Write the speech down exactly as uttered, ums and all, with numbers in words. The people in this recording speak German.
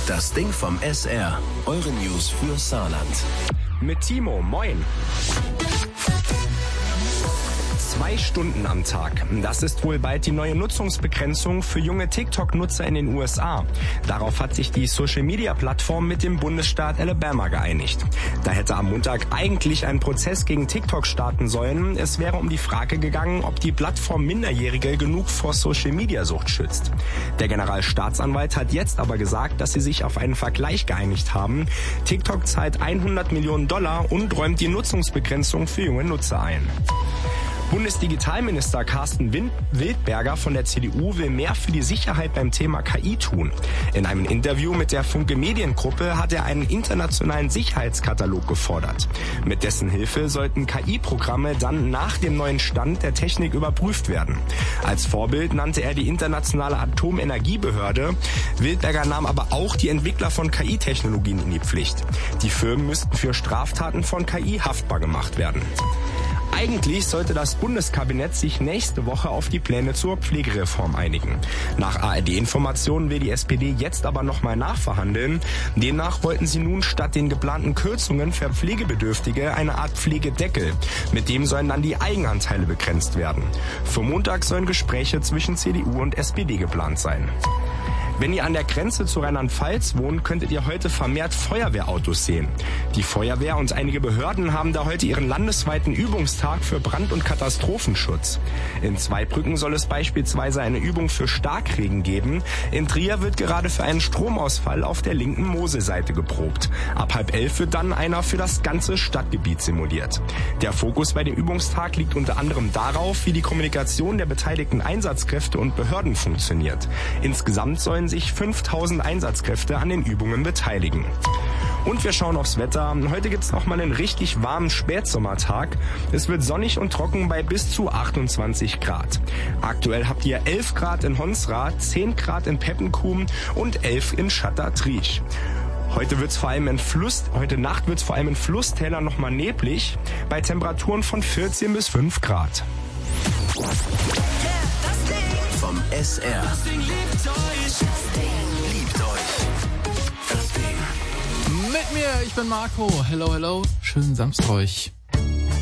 Das Ding vom S R. Eure News für Saarland. Mit Timo, moin. Zwei Stunden am Tag. Das ist wohl bald die neue Nutzungsbegrenzung für junge TikTok-Nutzer in den U S A. Darauf hat sich die Social-Media-Plattform mit dem Bundesstaat Alabama geeinigt. Da hätte am Montag eigentlich ein Prozess gegen TikTok starten sollen. Es wäre um die Frage gegangen, ob die Plattform Minderjährige genug vor Social-Media-Sucht schützt. Der Generalstaatsanwalt hat jetzt aber gesagt, dass sie sich auf einen Vergleich geeinigt haben. TikTok zahlt hundert Millionen Dollar und räumt die Nutzungsbegrenzung für junge Nutzer ein. Bundesdigitalminister Carsten Wildberger von der C D U will mehr für die Sicherheit beim Thema K I tun. In einem Interview mit der Funke Mediengruppe hat er einen internationalen Sicherheitskatalog gefordert. Mit dessen Hilfe sollten K I-Programme dann nach dem neuen Stand der Technik überprüft werden. Als Vorbild nannte er die internationale Atomenergiebehörde. Wildberger nahm aber auch die Entwickler von K I-Technologien in die Pflicht. Die Firmen müssten für Straftaten von K I haftbar gemacht werden. Eigentlich sollte das Bundeskabinett sich nächste Woche auf die Pläne zur Pflegereform einigen. Nach A R D-Informationen will die S P D jetzt aber nochmal nachverhandeln. Demnach wollten sie nun statt den geplanten Kürzungen für Pflegebedürftige eine Art Pflegedeckel. Mit dem sollen dann die Eigenanteile begrenzt werden. Für Montag sollen Gespräche zwischen C D U und S P D geplant sein. Wenn ihr an der Grenze zu Rheinland-Pfalz wohnt, könntet ihr heute vermehrt Feuerwehrautos sehen. Die Feuerwehr und einige Behörden haben da heute ihren landesweiten Übungstag für Brand- und Katastrophenschutz. In Zweibrücken soll es beispielsweise eine Übung für Starkregen geben. In Trier wird gerade für einen Stromausfall auf der linken Moselseite geprobt. Ab halb elf wird dann einer für das ganze Stadtgebiet simuliert. Der Fokus bei dem Übungstag liegt unter anderem darauf, wie die Kommunikation der beteiligten Einsatzkräfte und Behörden funktioniert. Insgesamt sollen sich fünftausend Einsatzkräfte an den Übungen beteiligen. Und wir schauen aufs Wetter. Heute gibt's noch mal einen richtig warmen Spätsommertag. Es wird sonnig und trocken bei bis zu achtundzwanzig Grad. Aktuell habt ihr elf Grad in Honsrad, zehn Grad in Peppenkum und elf in Schatter-Triesch. Heute wird's vor allem in Fluss, heute Nacht wird's vor allem in Flusstälern noch mal neblig, bei Temperaturen von vierzehn bis fünf Grad. Vom S R. Das Ding liebt euch. Das Ding liebt euch. Das Ding. Mit mir, ich bin Marco. Hello, hello. Schönen Samstag euch.